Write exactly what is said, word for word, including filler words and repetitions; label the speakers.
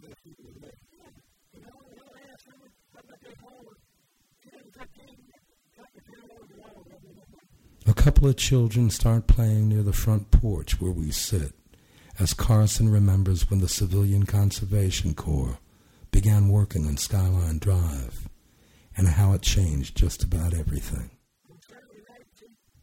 Speaker 1: A couple of children start playing near the front porch where we sit, as Carson remembers when the Civilian Conservation Corps began working on Skyline Drive, and how it changed just about everything.